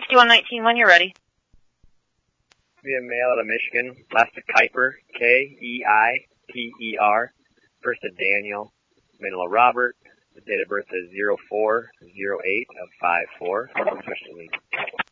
6119 when you're ready. Be a male out of Michigan. Last to Keiper, Keiter. First to Daniel. Middle of Robert. The date of birth is 04/08/54. Special needs.